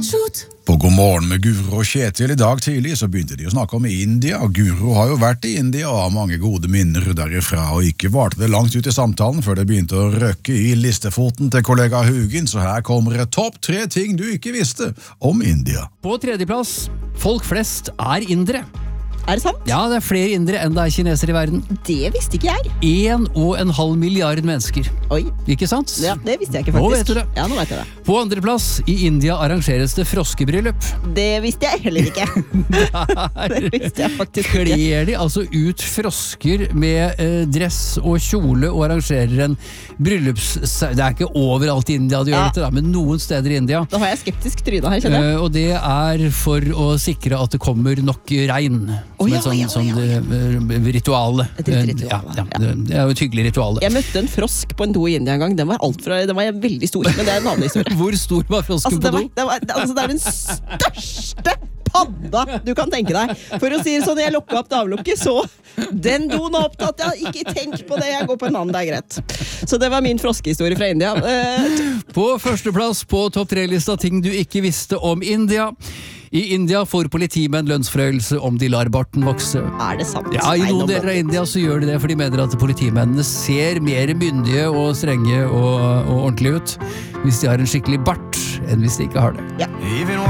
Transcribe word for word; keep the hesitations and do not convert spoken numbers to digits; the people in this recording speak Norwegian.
På God morgen med Guro og Kjetil i dag tidlig så begynte de å snakke om India. Guro har jo vært i India og har mange gode minner derifra, og ikke varte det langt ut i samtalen før det begynte å røkke i listefoten til kollega Hugin, så her kommer et topp tre ting du ikke visste om India. På tredjeplass, folk flest er indre. Er det sant? Ja, det er flere indre enn det er kinesere i verden. Det visste ikke jeg. En og en halv milliard mennesker. Oi. Ikke sant? Ja, det visste jeg ikke faktisk. Nå vet du det. Ja, nå vet jeg det. På andre plass, i India arrangeres det froskebryllup. Det visste jeg heller ikke. Det visste jeg faktisk ikke. Kler de altså ut frosker med eh, dress og kjole og arrangerer en bryllups... Det er ikke overalt i India de gjør Ja. dette, da, men noen steder i India. Da har jeg skeptisk tryne her, kjenner jeg. Eh, og det er for å sikre at det kommer nok regn. Å, Som ja, et sånn, ja, sånn ja, eh, rituale. Et lite ritual, Ja, ja, ja. Det, det er jo et hyggelig rituale. Jeg møtte en frosk på en do i India en gang. Den var, alt fra, den var veldig stor, men det er en annen historie. Hvor stor var frosken Altså, det, på var, do? det, var, altså, det er den største padda du kan tenke deg. For å si det sånn, jeg lukket opp davlukket, så den doen er opptatt. Ja, ikke tenk på det, jeg går på en annen, det er greit. Så det var min froskehistorie fra India. Uh, På førsteplass på topp tre-lista ting du ikke visste om India. I India får politimenn lønnsforhøyelse om de lar barten vokse. er det sant? Ja, i Nei, noen nå- deler av India så gjør de det, for de mener at politimennene ser mer myndige og strenge og, og ordentlige ut hvis de har en skikkelig bart enn hvis de ikke har det. Ja.